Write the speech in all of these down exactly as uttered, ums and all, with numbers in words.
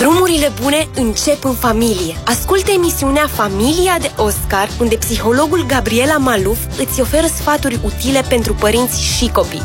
Drumurile bune încep în familie. Ascultă emisiunea Familia de Oscar, unde psihologul Gabriela Maluf îți oferă sfaturi utile pentru părinți și copii.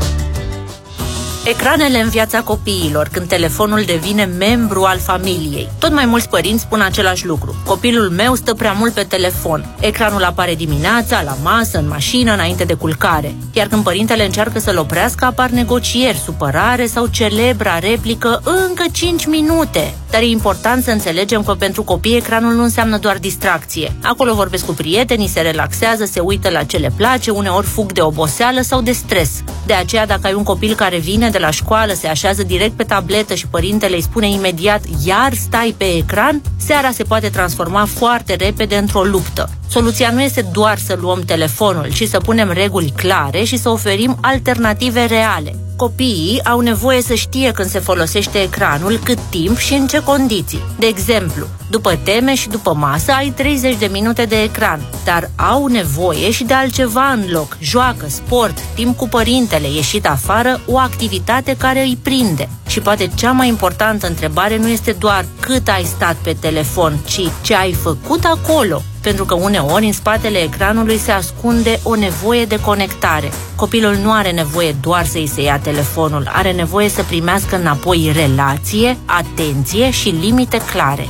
Ecranele în viața copiilor, când telefonul devine membru al familiei. Tot mai mulți părinți spun același lucru. Copilul meu stă prea mult pe telefon. Ecranul apare dimineața, la masă, în mașină, înainte de culcare. Iar când părintele încearcă să-l oprească, apar negocieri, supărare sau celebra replică încă cinci minute. Dar e important să înțelegem că pentru copii ecranul nu înseamnă doar distracție. Acolo vorbesc cu prietenii, se relaxează, se uită la ce le place, uneori fug de oboseală sau de stres. De aceea, dacă ai un copil care vine de la școală, se așează direct pe tabletă și părintele îi spune imediat iar stai pe ecran, seara se poate transforma foarte repede într-o luptă. Soluția nu este doar să luăm telefonul, ci să punem reguli clare și să oferim alternative reale. Copiii au nevoie să știe când se folosește ecranul, cât timp și în ce condiții. De exemplu, după teme și după masă ai treizeci de minute de ecran, dar au nevoie și de altceva în loc. Joacă, sport, timp cu părintele, ieșit afară, o activitate care îi prinde. Și poate cea mai importantă întrebare nu este doar cât ai stat pe telefon, ci ce ai făcut acolo. Pentru că uneori în spatele ecranului se ascunde o nevoie de conectare. Copilul nu are nevoie doar să îi se ia telefonul, are nevoie să primească înapoi relație, atenție și limite clare.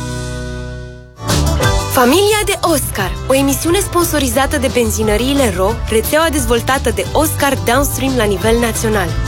Familia de Oscar, o emisiune sponsorizată de benzinăriile R O, rețeaua dezvoltată de Oscar Downstream la nivel național.